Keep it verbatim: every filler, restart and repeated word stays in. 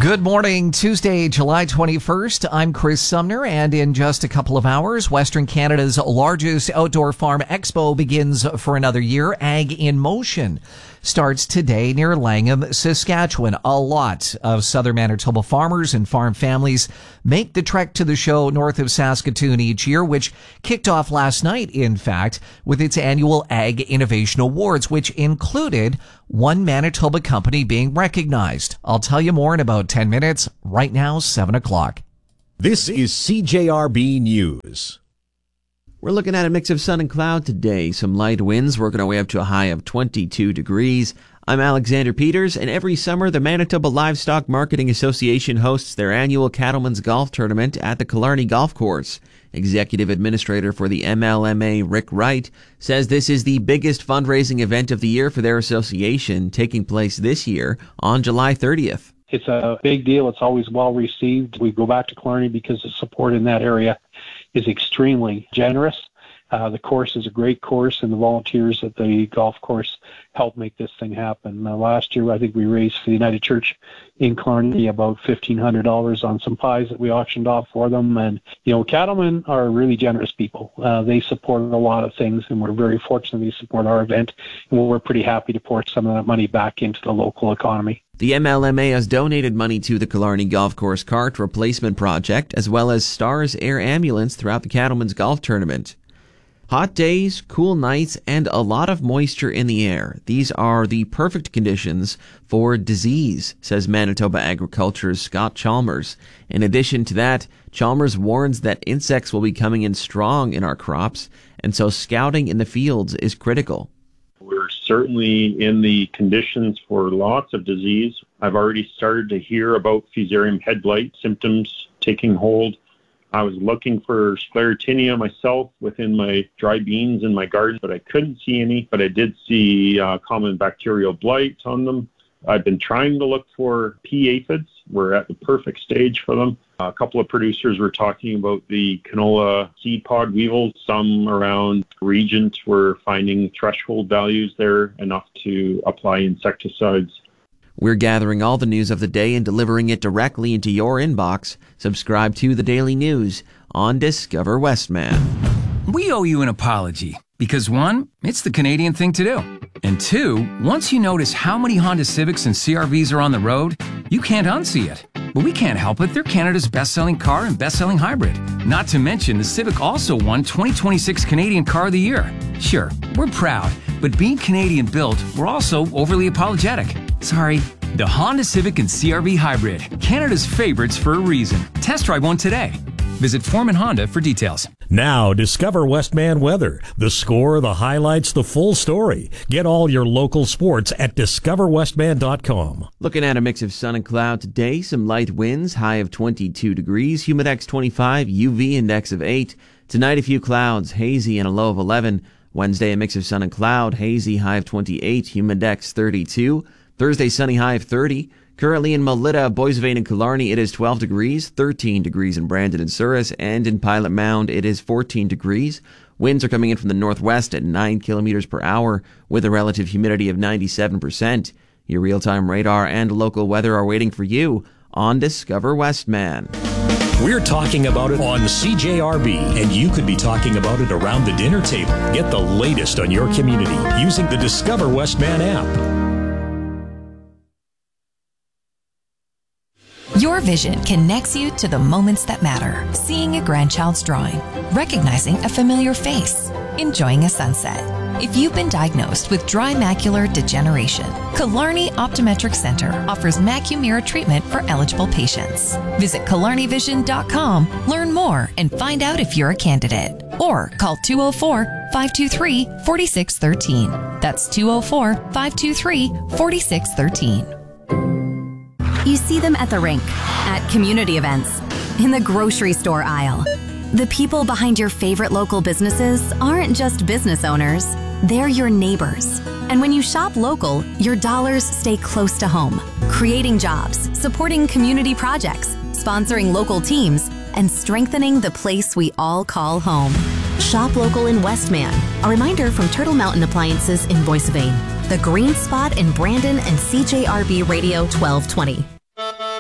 Good morning, Tuesday, July twenty-first. I'm Chris Sumner, and in just a couple of hours, Western Canada's largest outdoor farm expo begins for another year. Ag in Motion starts today near Langham, Saskatchewan. A lot of southern Manitoba farmers and farm families make the trek to the show north of Saskatoon each year, which kicked off last night, in fact, with its annual Ag Innovation Awards, which included one Manitoba company being recognized. I'll tell you more in about ten minutes. Right now, seven o'clock. This is C J R B News. We're looking at a mix of sun and cloud today. Some light winds working our way up to a high of twenty-two degrees. I'm Alexander Peters, and every summer the Manitoba Livestock Marketing Association hosts their annual Cattlemen's Golf Tournament at the Killarney Golf Course. Executive Administrator for the M L M A, Rick Wright, says this is the biggest fundraising event of the year for their association, taking place this year on July thirtieth. It's a big deal. It's always well received. We go back to Killarney because the support in that area is extremely generous. Uh, the course is a great course, and the volunteers at the golf course help make this thing happen. Uh, last year, I think we raised for the United Church in Killarney about fifteen hundred dollars on some pies that we auctioned off for them. And, you know, cattlemen are really generous people. Uh, they support a lot of things, and we're very fortunate they support our event. And we're pretty happy to pour some of that money back into the local economy. The M L M A has donated money to the Killarney Golf Course Cart Replacement Project, as well as Stars Air Ambulance throughout the Cattlemen's Golf Tournament. Hot days, cool nights, and a lot of moisture in the air. These are the perfect conditions for disease, says Manitoba Agriculture's Scott Chalmers. In addition to that, Chalmers warns that insects will be coming in strong in our crops, and so scouting in the fields is critical. We're certainly in the conditions for lots of disease. I've already started to hear about Fusarium head blight symptoms taking hold. I was looking for Sclerotinia myself within my dry beans in my garden, but I couldn't see any. But I did see uh, common bacterial blight on them. I've been trying to look for pea aphids. We're at the perfect stage for them. A couple of producers were talking about the canola seed pod weevils. Some around Regent were finding threshold values there enough to apply insecticides. We're gathering all the news of the day and delivering it directly into your inbox. Subscribe to the Daily News on Discover Westman. We owe you an apology because, one, it's the Canadian thing to do. And two, once you notice how many Honda Civics and C R Vs are on the road, you can't unsee it. But we can't help it. They're Canada's best-selling car and best-selling hybrid. Not to mention, the Civic also won twenty twenty-six Canadian Car of the Year. Sure, we're proud, but being Canadian-built, we're also overly apologetic. Sorry. The Honda Civic and C R V Hybrid, Canada's favorites for a reason. Test drive one today. Visit Foreman Honda for details. Now, discover Westman weather. The score, the highlights, the full story. Get all your local sports at discover westman dot com. Looking at a mix of sun and cloud today, some light winds, high of twenty-two degrees, humidex twenty-five, U V index of eight. Tonight, a few clouds, hazy and a low of eleven. Wednesday, a mix of sun and cloud, hazy, high of twenty-eight, humidex thirty-two. Thursday, sunny, high of thirty. Currently in Melita, Boissevain, and Killarney, it is twelve degrees, thirteen degrees in Brandon and Souris, and in Pilot Mound, it is fourteen degrees. Winds are coming in from the northwest at nine kilometers per hour, with a relative humidity of ninety-seven percent. Your real-time radar and local weather are waiting for you on Discover Westman. We're talking about it on C J R B, and you could be talking about it around the dinner table. Get the latest on your community using the Discover Westman app. Your vision connects you to the moments that matter. Seeing a grandchild's drawing, recognizing a familiar face, enjoying a sunset. If you've been diagnosed with dry macular degeneration, Killarney Optometric Center offers Macumira treatment for eligible patients. Visit killarney vision dot com, learn more, and find out if you're a candidate. Or call two oh four, five two three, four six one three. That's two oh four, five two three, four six one three. You see them at the rink, at community events, in the grocery store aisle. The people behind your favorite local businesses aren't just business owners, they're your neighbors. And when you shop local, your dollars stay close to home, creating jobs, supporting community projects, sponsoring local teams, and strengthening the place we all call home. Shop local in Westman. A reminder from Turtle Mountain Appliances in Boissevain. The Green Spot in Brandon and C J R B Radio twelve twenty.